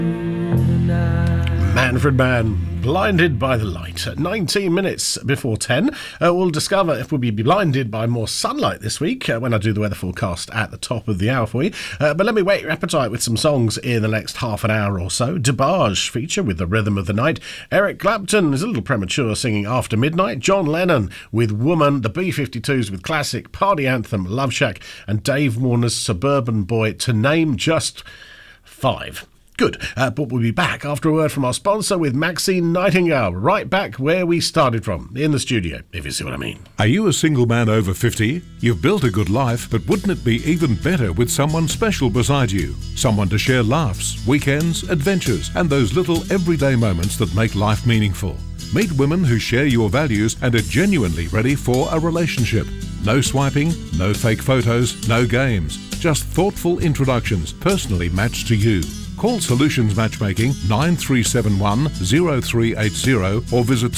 Manfred Mann, Blinded by the Light. At 19 minutes before 10, we'll discover if we'll be blinded by more sunlight this week when I do the weather forecast at the top of the hour for you. But let me whet your appetite with some songs in the next half an hour or so. DeBarge feature with The Rhythm of the Night. Eric Clapton is a little premature singing After Midnight. John Lennon with Woman. The B-52s with classic party anthem Love Shack. And Dave Warner's Suburban Boy, to name just 5. Good, but we'll be back after a word from our sponsor with Maxine Nightingale, right back where we started from, in the studio, if you see what I mean. Are you a single man over 50? You've built a good life, but wouldn't it be even better with someone special beside you? Someone to share laughs, weekends, adventures, and those little everyday moments that make life meaningful. Meet women who share your values and are genuinely ready for a relationship. No swiping, no fake photos, no games. Just thoughtful introductions, personally matched to you. Call Solutions Matchmaking 9371 0380 or visit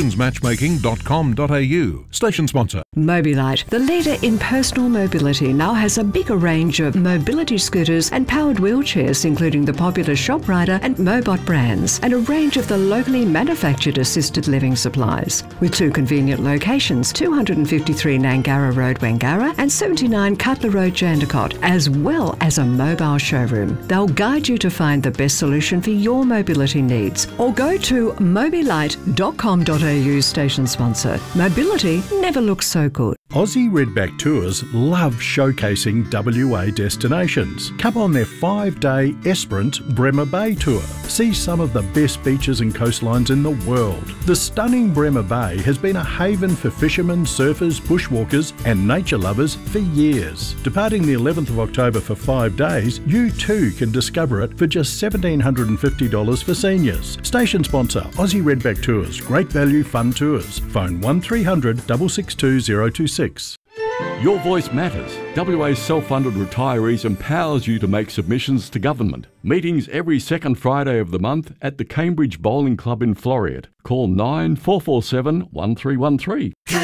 solutionsmatchmaking.com.au. Station sponsor. Mobilite, the leader in personal mobility, now has a bigger range of mobility scooters and powered wheelchairs, including the popular ShopRider and Mobot brands, and a range of the locally manufactured assisted living supplies. With 2 convenient locations, 253 Nangara Road, Wangara, and 79 Cutler Road, Jandakot, as well as a mobile showroom. They'll guide you to find the best solution for your mobility needs, or go to mobilite.com.au. Station sponsor. Mobility never looks so good. Aussie Redback Tours love showcasing WA destinations. Come on their 5-day Esperance Bremer Bay tour. See some of the best beaches and coastlines in the world. The stunning Bremer Bay has been a haven for fishermen, surfers, bushwalkers and nature lovers for years. Departing the 11th of October for 5 days, you too can discover it for just $1,750 for seniors. Station sponsor Aussie Redback Tours. Great value, fun tours. Phone 1300 662 026. Your voice matters. WA's self-funded retirees empowers you to make submissions to government. Meetings every second Friday of the month at the Cambridge Bowling Club in Floreat. Call 9447 1313.